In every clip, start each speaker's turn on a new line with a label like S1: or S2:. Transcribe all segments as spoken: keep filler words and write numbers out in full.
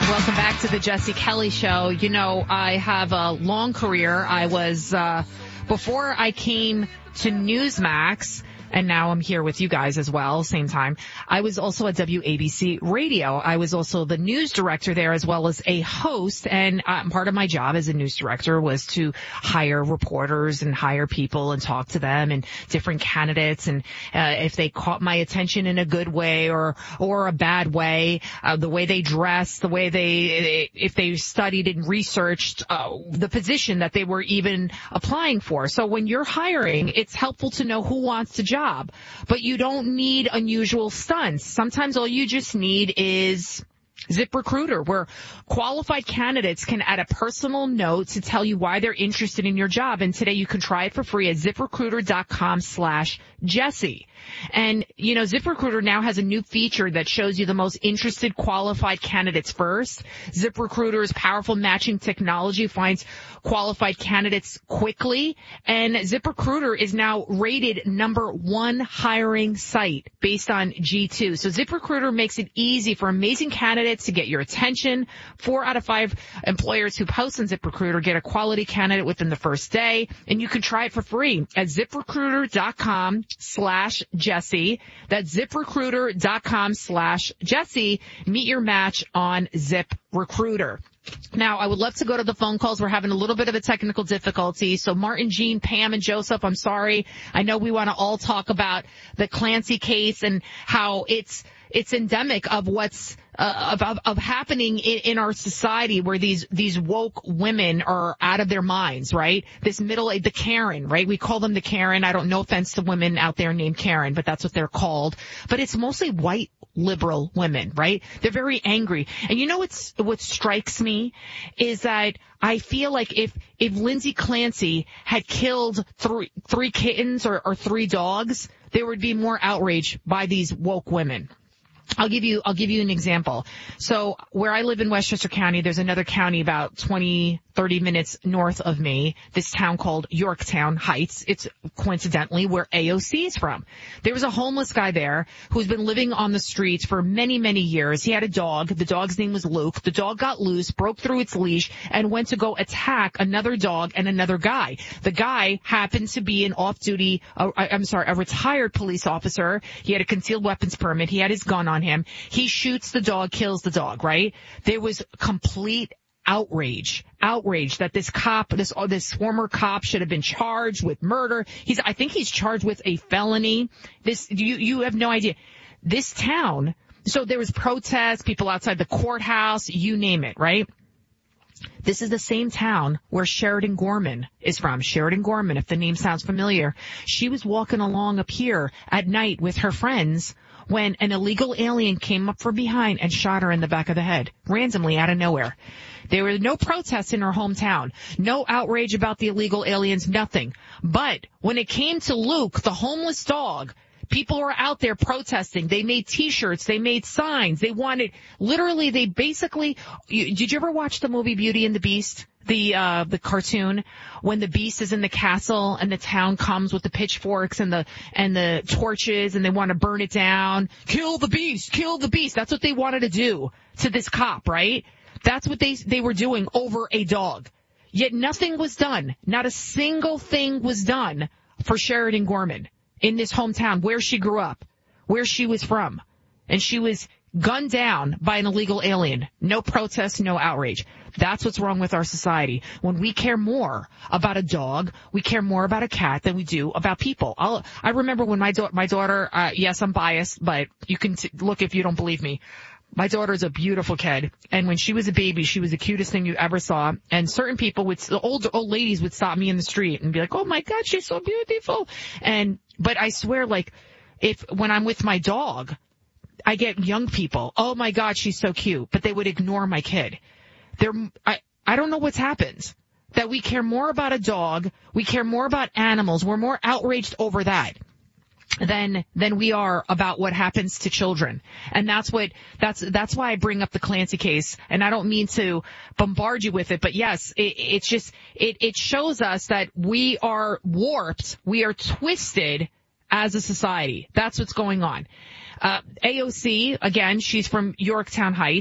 S1: Welcome back to the Jesse Kelly Show. You know, I have a long career. I was, uh, before I came to Newsmax, and now I'm here with you guys as well, same time. I was also at W A B C Radio. I was also the news director there as well as a host, and uh, part of my job as a news director was to hire reporters and hire people and talk to them and different candidates, and uh, if they caught my attention in a good way or or a bad way, uh, the way they dressed, the way they, if they studied and researched uh, the position that they were even applying for. So when you're hiring, it's helpful to know who wants to job. Job, but you don't need unusual stunts. Sometimes all you just need is ZipRecruiter, where qualified candidates can add a personal note to tell you why they're interested in your job. And today you can try it for free at ZipRecruiter.com slash Jesse. And, you know, ZipRecruiter now has a new feature that shows you the most interested qualified candidates first. ZipRecruiter's powerful matching technology finds qualified candidates quickly. And ZipRecruiter is now rated number one hiring site based on G two. So ZipRecruiter makes it easy for amazing candidates to get your attention. Four out of five employers who post on ZipRecruiter get a quality candidate within the first day. And you can try it for free at ZipRecruiter.com slash Jesse. That's ZipRecruiter.com slash Jesse. Meet your match on ZipRecruiter. Now, I would love to go to the phone calls. We're having a little bit of a technical difficulty. So Martin, Jean, Pam, and Joseph, I'm sorry. I know we want to all talk about the Clancy case and how it's it's endemic of what's uh, of, of, of happening in, in our society, where these these woke women are out of their minds, right? This middle age, the Karen, right? We call them the Karen. I don't, no offense to women out there named Karen, but that's what they're called. But it's mostly white liberal women, right? They're very angry. And you know what's what strikes me is that I feel like if if Lindsay Clancy had killed three three kittens or, or three dogs, there would be more outrage by these woke women. I'll give you, I'll give you an example. So where I live in Westchester County, there's another county about twenty, thirty minutes north of me, this town called Yorktown Heights. It's coincidentally where A O C is from. There was a homeless guy there who's been living on the streets for many, many years. He had a dog. The dog's name was Luke. The dog got loose, broke through its leash, and went to go attack another dog and another guy. The guy happened to be an off-duty, uh, I'm sorry, a retired police officer. He had a concealed weapons permit. He had his gun on him. He shoots the dog, kills the dog, right? There was complete outrage, outrage that this cop, this, oh, this former cop should have been charged with murder. He's, I think he's charged with a felony. This, you, you have no idea. This town, so there was protests, people outside the courthouse, you name it, right? This is the same town where Sheridan Gorman is from. Sheridan Gorman, if the name sounds familiar. She was walking along up here at night with her friends when an illegal alien came up from behind and shot her in the back of the head, randomly out of nowhere. There were no protests in her hometown, no outrage about the illegal aliens, nothing. But when it came to Luke, the homeless dog, people were out there protesting. They made T-shirts. They made signs. They wanted, literally, they basically, you, did you ever watch the movie Beauty and the Beast? The, uh, the cartoon, when the beast is in the castle and the town comes with the pitchforks and the, and the torches and they want to burn it down. Kill the beast! Kill the beast! That's what they wanted to do to this cop, right? That's what they, they were doing over a dog. Yet nothing was done. Not a single thing was done for Sheridan Gorman in this hometown where she grew up, where she was from. And she was gunned down by an illegal alien. No protest, no outrage. That's what's wrong with our society. When we care more about a dog, we care more about a cat than we do about people. I'll, I remember when my, da- my daughter, uh, yes, I'm biased, but you can t- look if you don't believe me. My daughter's a beautiful kid, and when she was a baby, she was the cutest thing you ever saw. And certain people would, old old ladies would stop me in the street and be like, "Oh my God, she's so beautiful." And but I swear, like, if when I'm with my dog, I get young people, "Oh my God, she's so cute," but they would ignore my kid. They're, I I don't know what's happened. That we care more about a dog, we care more about animals, we're more outraged over that than than we are about what happens to children. And that's what that's that's why I bring up the Clancy case. And I don't mean to bombard you with it, but yes, it, it's just it it shows us that we are warped, we are twisted as a society. That's what's going on. Uh, A O C, again, she's from Yorktown Heights,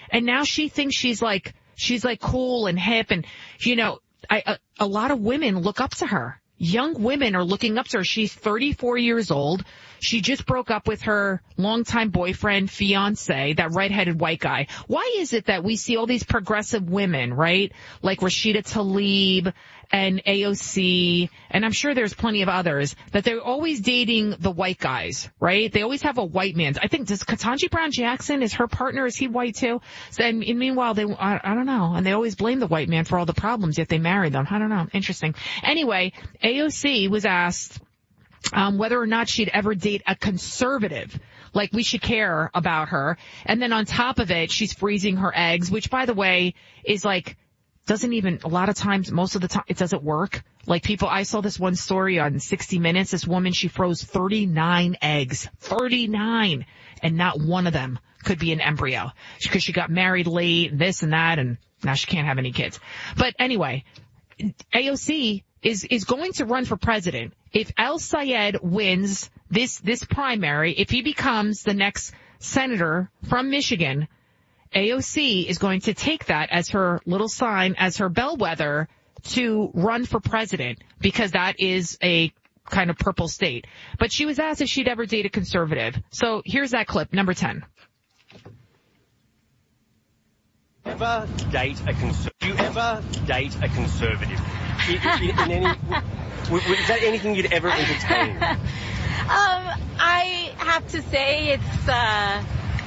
S1: And now she thinks she's like, she's like cool and hip. And, you know, I, a, a lot of women look up to her. Young women are looking up to her. She's thirty-four years old. She just broke up with her longtime boyfriend, fiance, that redheaded white guy. Why is it that we see all these progressive women, right? Like Rashida Tlaib and A O C, and I'm sure there's plenty of others, that they're always dating the white guys, right? They always have a white man. I think, does Ketanji Brown Jackson, is her partner, is he white too? So, and, and meanwhile, they, I, I don't know, and they always blame the white man for all the problems, yet they marry them. I don't know. Interesting. Anyway, A O C was asked um whether or not she'd ever date a conservative. Like, we should care about her. And then on top of it, she's freezing her eggs, which, by the way, is like, doesn't even, a lot of times, most of the time, it doesn't work. Like, people, I saw this one story on sixty minutes. This woman, she froze thirty-nine eggs. thirty-nine! And not one of them could be an embryo. Because she got married late, this and that, and now she can't have any kids. But anyway, A O C is, is going to run for president. If El Sayed wins this, this primary, if he becomes the next senator from Michigan, A O C is going to take that as her little sign, as her bellwether to run for president, because that is a kind of purple state. But she was asked if she'd ever date a conservative. So here's that clip, number ten.
S2: Ever date a conser- Do you ever date a conservative? In, in, in any, w- w- is that anything you'd ever entertain?
S3: um, I have to say it's uh,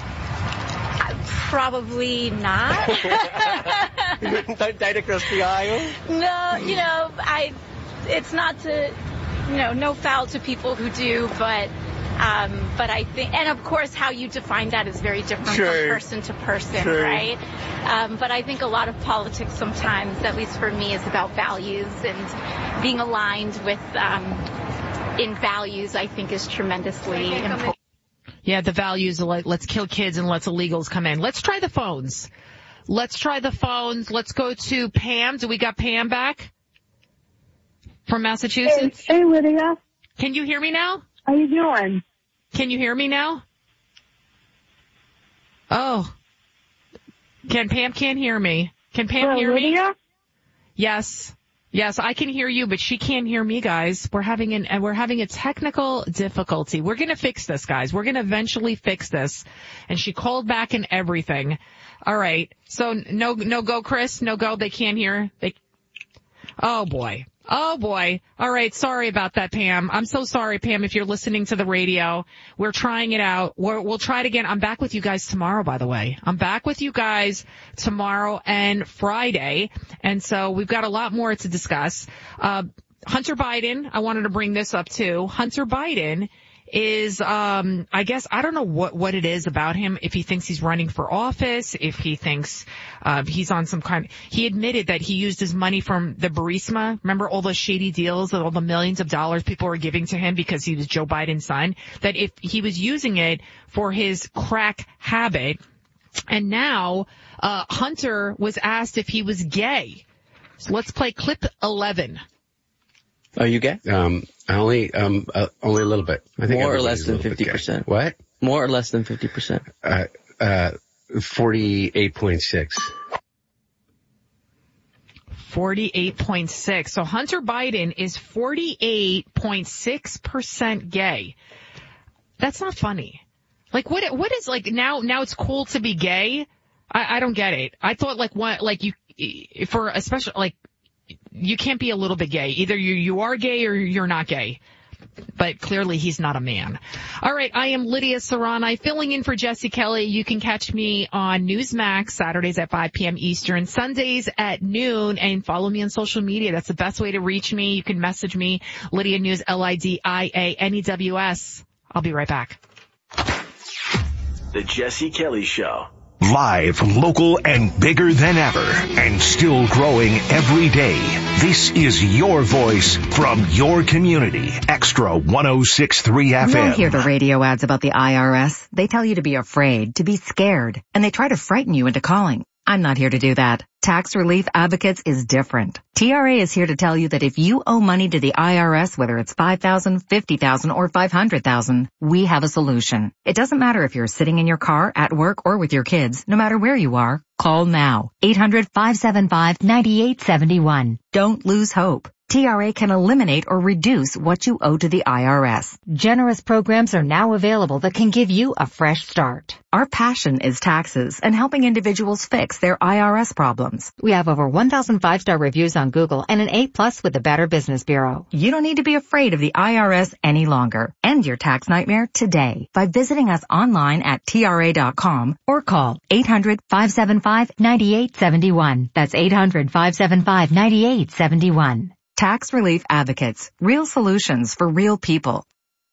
S3: probably not.
S2: Don't date across the aisle?
S3: No, you know, I. It's not to, you know, no foul to people who do, but. Um, but I think, and of course, how you define that is very different
S2: sure.
S3: from person to person,
S2: sure.
S3: right? Um, but I think a lot of politics sometimes, at least for me, is about values, and being aligned with um, in values, I think, is tremendously important.
S1: Yeah, the values are like, let's kill kids and let's illegals come in. Let's try the phones. Let's try the phones. Let's go to Pam. Do we got Pam back from Massachusetts?
S4: Hey, hey Lydia.
S1: Can you hear me now?
S4: How you doing?
S1: Can you hear me now? Oh. Can Pam can't hear me. Can Pam
S4: Hello,
S1: hear
S4: Lydia?
S1: me? Yes. Yes, I can hear you, but she can't hear me, guys. We're having an, and we're having a technical difficulty. We're going to fix this, guys. We're going to eventually fix this. And she called back and everything. All right. So no, no go, Chris. No go. They can't hear. They, oh boy. Oh boy. All right. Sorry about that, Pam. I'm so sorry, Pam, if you're listening to the radio. We're trying it out. We're, we'll try it again. I'm back with you guys tomorrow, by the way. I'm back with you guys tomorrow and Friday. And so we've got a lot more to discuss. Uh, Hunter Biden, I wanted to bring this up too. Hunter Biden is, um, I guess, I don't know what, what it is about him, if he thinks he's running for office, if he thinks, uh, he's on some kind, he admitted that he used his money from the Burisma. Remember all those shady deals, all the millions of dollars people were giving to him because he was Joe Biden's son, that if he was using it for his crack habit. And now, uh, Hunter was asked if he was gay. So let's play clip eleven.
S5: Are you gay?
S6: Um, I only, um, uh, only a little bit. I think
S5: More or less
S6: everybody's a
S5: than
S6: little bit
S5: fifty
S6: gay.
S5: percent.
S6: What?
S5: More or less than fifty percent.
S6: Uh, uh, forty-eight point six.
S1: forty-eight point six. So Hunter Biden is forty-eight point six percent gay. That's not funny. Like, what, what is, like, now, now it's cool to be gay? I, I don't get it. I thought, like, what, like, you, for especially, like, you can't be a little bit gay. Either you, you are gay or you're not gay. But clearly he's not a man. All right, I am Lydia Serrani, filling in for Jesse Kelly. You can catch me on Newsmax Saturdays at five p.m. Eastern, Sundays at noon, and follow me on social media. That's the best way to reach me. You can message me, Lydia News, L I D I A N E W S. I'll be right back.
S7: The Jesse Kelly Show.
S8: Live, local, and bigger than ever, and still growing every day. This is your voice from your community. Extra one oh six point three F M.
S9: You'll hear the radio ads about the I R S. They tell you to be afraid, to be scared, and they try to frighten you into calling. I'm not here to do that. Tax Relief Advocates is different. T R A is here to tell you that if you owe money to the I R S, whether it's five thousand dollars, fifty thousand dollars, or five hundred thousand dollars, we have a solution. It doesn't matter if you're sitting in your car, at work, or with your kids. No matter where you are, call now. eight hundred, five seven five, nine eight seven one. Don't lose hope. T R A can eliminate or reduce what you owe to the I R S. Generous programs are now available that can give you a fresh start. Our passion is taxes and helping individuals fix their I R S problems. We have over one thousand five-star reviews on Google and an A plus with the Better Business Bureau. You don't need to be afraid of the I R S any longer. End your tax nightmare today by visiting us online at T R A dot com or call eight hundred, five seven five, nine eight seven one. That's eight hundred, five seven five, nine eight seven one. Tax Relief Advocates. Real solutions for real people.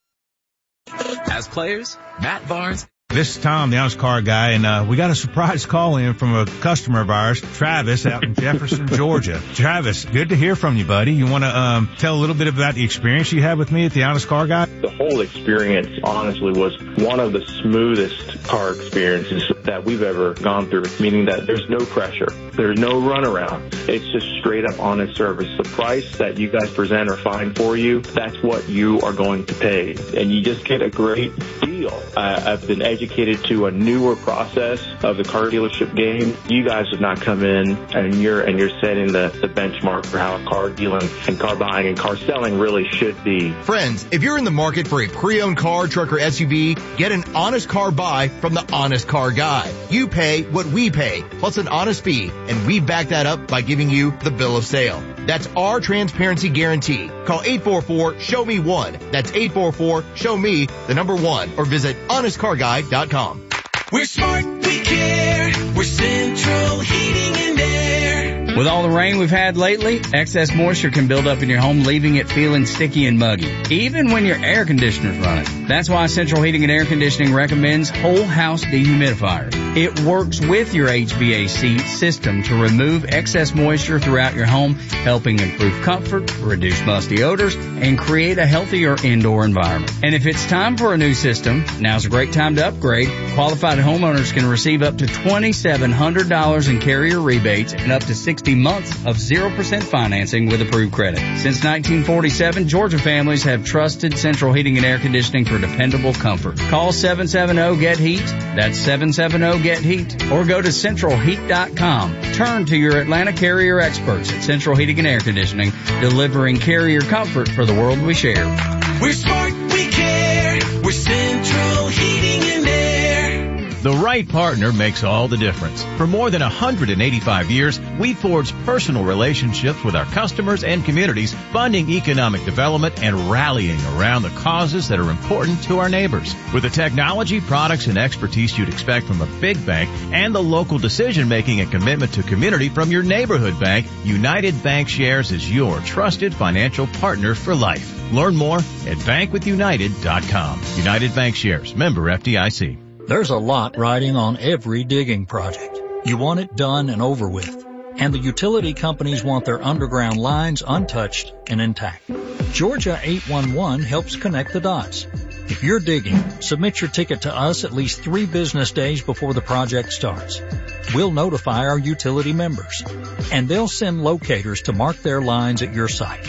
S4: As players, Matt Barnes.
S10: This is Tom, the Honest Car Guy, and uh, we got a surprise call in from a customer of ours, Travis, out in Jefferson, Georgia. Travis, good to hear from you, buddy. You want to um, tell a little bit about the experience you had with me at the Honest Car Guy?
S11: The whole experience, honestly, was one of the smoothest car experiences that we've ever gone through, meaning that there's no pressure. There's no runaround. It's just straight up honest service. The price that you guys present or find for you, that's what you are going to pay. And you just get a great deal. Uh, I've been educated to a newer process of the car dealership game. You guys have not come in and you're and you're setting the, the benchmark for how car dealing and car buying and car selling really should be.
S12: Friends, if you're in the market for a pre-owned car, truck, or S U V, get an honest car buy from the Honest Car Guy. You pay what we pay, plus an honest fee, and we back that up by giving you the bill of sale. That's our transparency guarantee. Call eight four four, show me one. That's eight four four, show me the number one, or visit honest car guy dot com.
S13: We're smart, we care. We're Central Heating and Air.
S14: With all the rain we've had lately, excess moisture can build up in your home, leaving it feeling sticky and muggy, even when your air conditioner's running. That's why Central Heating and Air Conditioning recommends Whole House Dehumidifiers. It works with your H V A C system to remove excess moisture throughout your home, helping improve comfort, reduce musty odors, and create a healthier indoor environment. And if it's time for a new system, now's a great time to upgrade. Qualified homeowners can receive up to twenty-seven hundred dollars in carrier rebates and up to sixty months of zero percent financing with approved credit. Since nineteen forty-seven, Georgia families have trusted Central Heating and Air Conditioning for dependable comfort. Call seven seven zero, get heat. That's seven seven zero, get heat. Or go to central heat dot com. Turn to your Atlanta carrier experts at Central Heating and Air Conditioning, delivering carrier comfort for the world we share.
S13: We're smart, we care. We're Central Heating and Air.
S15: The right partner makes all the difference. For more than one hundred eighty-five years, we forged personal relationships with our customers and communities, funding economic development and rallying around the causes that are important to our neighbors. With the technology, products, and expertise you'd expect from a big bank and the local decision-making and commitment to community from your neighborhood bank, United Bankshares is your trusted financial partner for life. Learn more at bank with united dot com. United Bankshares, member F D I C.
S16: There's a lot riding on every digging project. You want it done and over with. And the utility companies want their underground lines untouched and intact. Georgia eight one one helps connect the dots. If you're digging, submit your ticket to us at least three business days before the project starts. We'll notify our utility members, and they'll send locators to mark their lines at your site.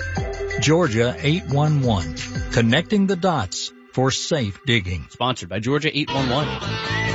S16: Georgia eight one one, connecting the dots for safe digging.
S4: Sponsored by Georgia eight one one.